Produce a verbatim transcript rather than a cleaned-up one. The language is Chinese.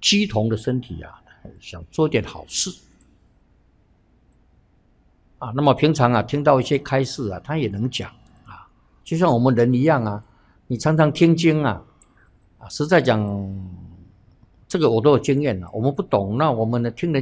鸡同的身体啊，想做点好事啊。那么平常啊，听到一些开示啊，他也能讲啊，就像我们人一样啊，你常常听经啊，啊，实在讲，这个我都有经验了。我们不懂，那我们呢听人